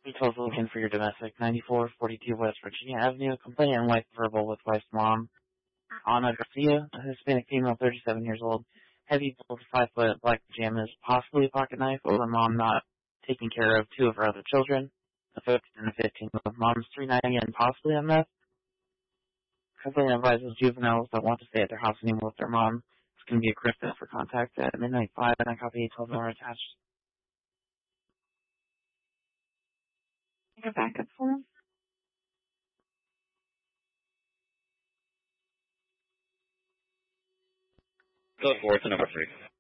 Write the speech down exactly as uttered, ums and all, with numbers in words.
Details looking for your domestic. ninety-four forty-two West Virginia Avenue. Complainant and wife verbal with wife's mom. Ana Garcia, a Hispanic female, thirty-seven years old. Heavy built, five foot, black pajamas, possibly a pocket knife, over mom not taking care of two of her other children. A fifteen and a fifteen with mom's three ninety and possibly on meth. Complainant advises juveniles that want to stay at their house anymore with their mom. It's going to be a crypto for contact at midnight five, and I copy details are attached. Take a backup form. Code four to number three.